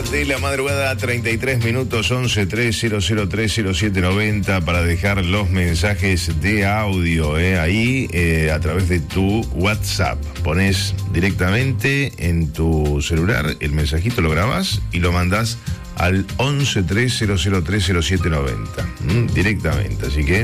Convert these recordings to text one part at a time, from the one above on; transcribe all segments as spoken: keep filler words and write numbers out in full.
una de la madrugada, treinta y tres minutos, once tres cero cero tres cero siete noventa para dejar los mensajes de audio, eh, ahí eh, a través de tu WhatsApp. Pones directamente en tu celular el mensajito, lo grabás y lo mandás al once tres cero cero tres cero siete noventa, ¿m? Directamente. Así que,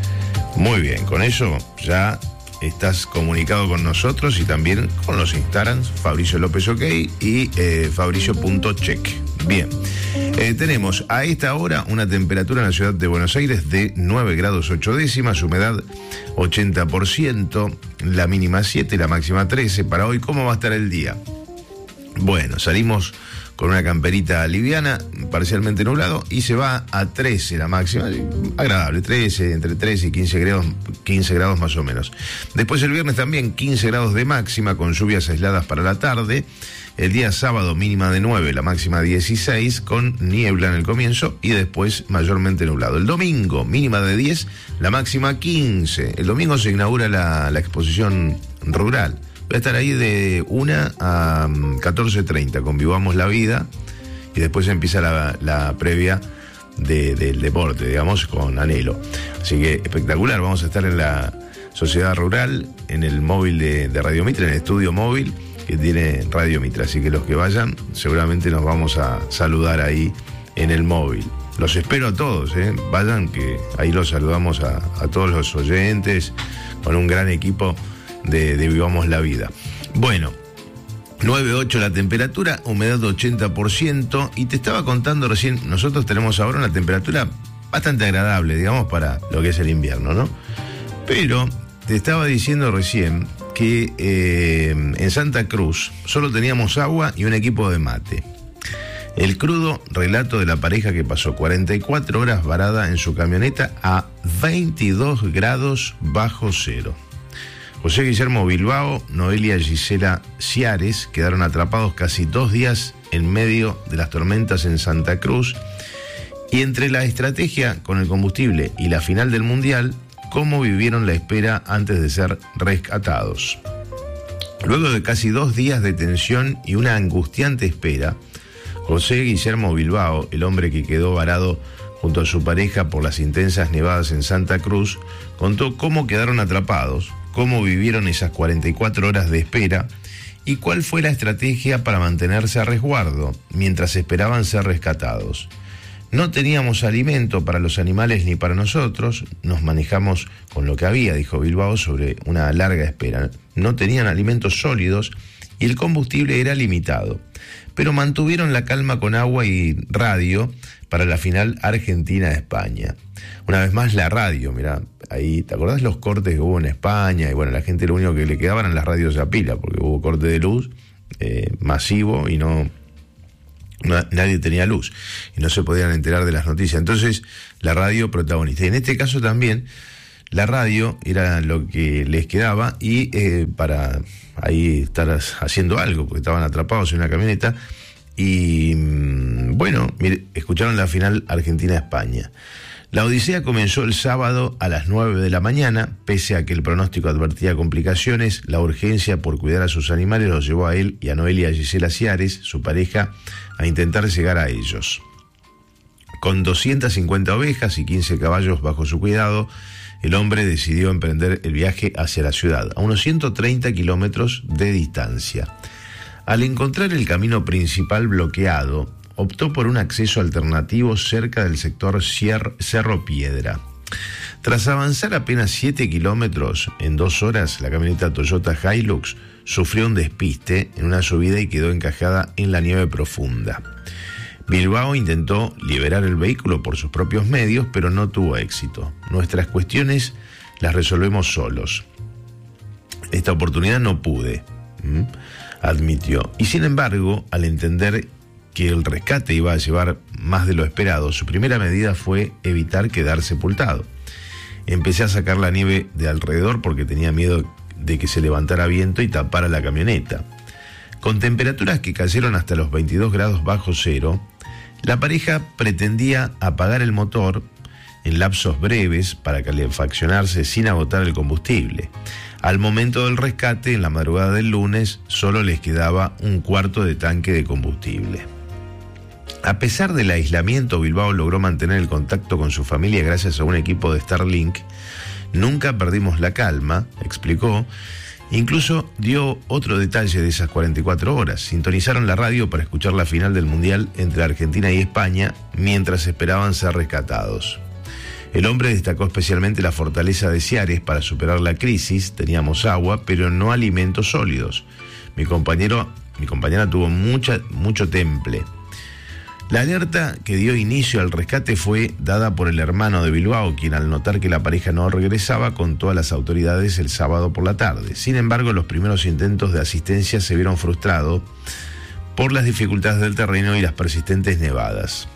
muy bien, con eso ya estás comunicado con nosotros y también con los Instagrams, Fabricio López OK y eh, Fabricio.check. Bien, eh, tenemos a esta hora una temperatura en la ciudad de Buenos Aires de nueve grados ocho décimas, humedad ochenta por ciento, la mínima siete, la máxima trece. Para hoy, ¿cómo va a estar el día? Bueno, salimos con una camperita liviana, parcialmente nublado, y se va a trece la máxima, agradable, trece, entre trece y quince grados, quince grados más o menos. Después el viernes también quince grados de máxima, con lluvias aisladas para la tarde. El día sábado mínima de nueve, la máxima dieciséis, con niebla en el comienzo y después mayormente nublado. El domingo mínima de diez, la máxima quince. El domingo se inaugura la, la exposición rural. Voy a estar ahí de una a catorce treinta, con Vivamos la Vida, y después empieza la, la previa de, del deporte, digamos, con Anhelo. Así que espectacular, vamos a estar en la Sociedad Rural, en el móvil de, de Radio Mitra, en el estudio móvil que tiene Radio Mitra. Así que los que vayan, seguramente nos vamos a saludar ahí en el móvil. Los espero a todos, ¿eh? Vayan, que ahí los saludamos a, a todos los oyentes, con un gran equipo De, de Vivamos la Vida. Bueno, nueve ocho la temperatura, humedad ochenta por ciento, y te estaba contando recién, nosotros tenemos ahora una temperatura bastante agradable, digamos, para lo que es el invierno, ¿no? Pero te estaba diciendo recién que eh, en Santa Cruz solo teníamos agua y un equipo de mate. El crudo relato de la pareja que pasó cuarenta y cuatro horas varada en su camioneta a veintidós grados bajo cero. José Guillermo Bilbao, Noelia Gisela Ciares quedaron atrapados casi dos días en medio de las tormentas en Santa Cruz, y entre la estrategia con el combustible y la final del Mundial, cómo vivieron la espera antes de ser rescatados. Luego de casi dos días de tensión y una angustiante espera, José Guillermo Bilbao, el hombre que quedó varado junto a su pareja por las intensas nevadas en Santa Cruz, contó cómo quedaron atrapados, cómo vivieron esas cuarenta y cuatro horas de espera y cuál fue la estrategia para mantenerse a resguardo mientras esperaban ser rescatados. No teníamos alimento para los animales ni para nosotros, nos manejamos con lo que había, dijo Bilbao sobre una larga espera. No tenían alimentos sólidos y el combustible era limitado, pero mantuvieron la calma con agua y radio para la final Argentina-España. Una vez más la radio, mirá, ahí, ¿te acordás los cortes que hubo en España? Y bueno, la gente lo único que le quedaban eran las radios a pila, porque hubo corte de luz eh, masivo y no, no, nadie tenía luz y no se podían enterar de las noticias. Entonces, la radio protagonista. Y en este caso también, la radio era lo que les quedaba y eh, para ahí estar haciendo algo, porque estaban atrapados en una camioneta. Y bueno, mire, escucharon la final Argentina-España. La odisea comenzó el sábado a las nueve de la mañana, pese a que el pronóstico advertía complicaciones. La urgencia por cuidar a sus animales los llevó a él y a Noelia Gisela Ciares, su pareja, a intentar llegar a ellos. Con doscientas cincuenta ovejas y quince caballos bajo su cuidado, el hombre decidió emprender el viaje hacia la ciudad, a unos ciento treinta kilómetros de distancia. Al encontrar el camino principal bloqueado, optó por un acceso alternativo cerca del sector Cerro Piedra. Tras avanzar apenas siete kilómetros en dos horas, la camioneta Toyota Hilux sufrió un despiste en una subida y quedó encajada en la nieve profunda. Bilbao intentó liberar el vehículo por sus propios medios, pero no tuvo éxito. Nuestras cuestiones las resolvemos solos. Esta oportunidad no pude, ¿Mm? admitió. Y sin embargo, al entender que el rescate iba a llevar más de lo esperado, su primera medida fue evitar quedar sepultado. Empecé a sacar la nieve de alrededor porque tenía miedo de que se levantara viento y tapara la camioneta. Con temperaturas que cayeron hasta los veintidós grados bajo cero, la pareja pretendía apagar el motor en lapsos breves para calefaccionarse sin agotar el combustible. Al momento del rescate, en la madrugada del lunes, solo les quedaba un cuarto de tanque de combustible. A pesar del aislamiento, Bilbao logró mantener el contacto con su familia gracias a un equipo de Starlink. Nunca perdimos la calma, explicó. Incluso dio otro detalle de esas cuarenta y cuatro horas. Sintonizaron la radio para escuchar la final del Mundial entre Argentina y España mientras esperaban ser rescatados. El hombre destacó especialmente la fortaleza de Ciares para superar la crisis. Teníamos agua, pero no alimentos sólidos. Mi compañero, mi compañera tuvo mucha, mucho temple. La alerta que dio inicio al rescate fue dada por el hermano de Bilbao, quien al notar que la pareja no regresaba contó a las autoridades el sábado por la tarde. Sin embargo, los primeros intentos de asistencia se vieron frustrados por las dificultades del terreno y las persistentes nevadas.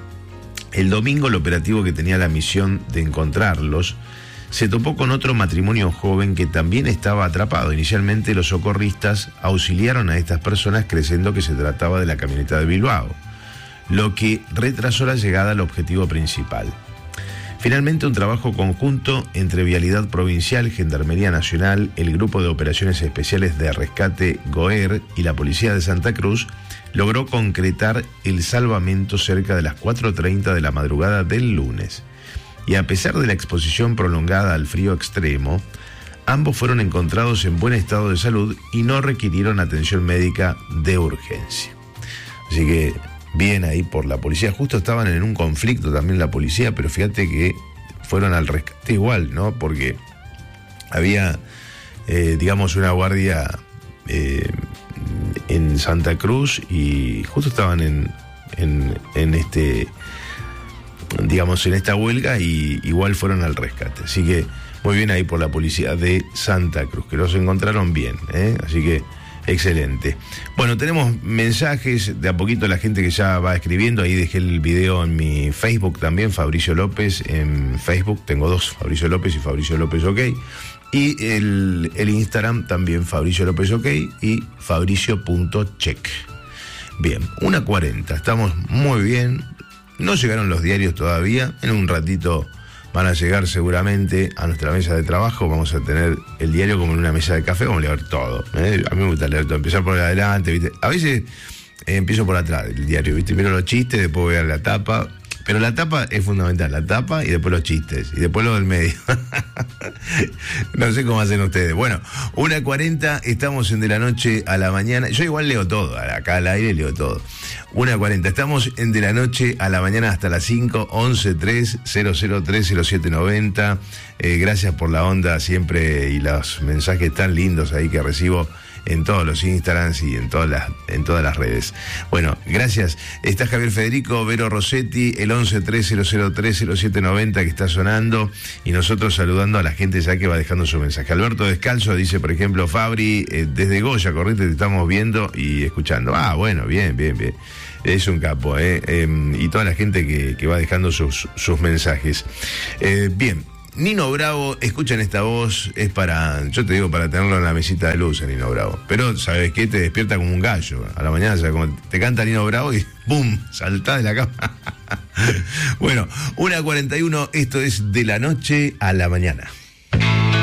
El domingo, el operativo que tenía la misión de encontrarlos se topó con otro matrimonio joven que también estaba atrapado. Inicialmente, los socorristas auxiliaron a estas personas creyendo que se trataba de la camioneta de Bilbao, lo que retrasó la llegada al objetivo principal. Finalmente, un trabajo conjunto entre Vialidad Provincial, Gendarmería Nacional, el Grupo de Operaciones Especiales de Rescate GOER y la Policía de Santa Cruz logró concretar el salvamento cerca de las cuatro treinta de la madrugada del lunes. Y a pesar de la exposición prolongada al frío extremo, ambos fueron encontrados en buen estado de salud y no requirieron atención médica de urgencia. Así que bien ahí por la policía. Justo estaban en un conflicto también la policía, pero fíjate que fueron al rescate igual, ¿no? Porque había, eh, digamos, una guardia eh, en Santa Cruz y justo estaban en, en, en este, digamos, en esta huelga y igual fueron al rescate. Así que muy bien ahí por la policía de Santa Cruz, que los encontraron bien, ¿eh? Así que excelente. Bueno, tenemos mensajes de a poquito, la gente que ya va escribiendo. Ahí dejé el video en mi Facebook también, Fabricio López en Facebook. Tengo dos, Fabricio López y Fabricio López OK. Y el, el Instagram también, Fabricio López OK y fabricio.check. Bien, una cuarenta, estamos muy bien. No llegaron los diarios todavía. En un ratito van a llegar seguramente a nuestra mesa de trabajo. Vamos a tener el diario como en una mesa de café. Vamos a leer todo, ¿eh? A mí me gusta leer todo, empezar por adelante, ¿viste? A veces eh, empiezo por atrás del diario, ¿viste? Miro los chistes, después voy a la tapa. Pero la tapa es fundamental, la tapa y después los chistes, y después lo del medio. No sé cómo hacen ustedes. Bueno, una cuarenta, estamos en De la Noche a la Mañana. Yo igual leo todo, acá al aire leo todo. una cuarenta, estamos en De la Noche a la Mañana hasta las cinco, once tres cero cero tres cero siete noventa. Eh, gracias por la onda siempre y los mensajes tan lindos ahí que recibo en todos los Instagrams y en todas las, en todas las redes. Bueno, gracias. Está Javier Federico, Vero Rossetti, el once tres cero cero tres cero siete noventa que está sonando, y nosotros saludando a la gente ya que va dejando su mensaje. Alberto Descalzo dice, por ejemplo, Fabri, eh, desde Goya, Corrientes, te estamos viendo y escuchando. Ah, bueno, bien, bien, bien. Es un capo, ¿eh? eh y toda la gente que, que va dejando sus, sus mensajes. Eh, bien. Nino Bravo, escuchan esta voz, es para, yo te digo, para tenerlo en la mesita de luz, Nino Bravo. Pero, ¿sabes qué? Te despierta como un gallo. A la mañana, ¿sabes? Como te canta Nino Bravo y ¡pum! Saltás de la cama. Bueno, una cuarenta y uno, esto es De la Noche a la Mañana.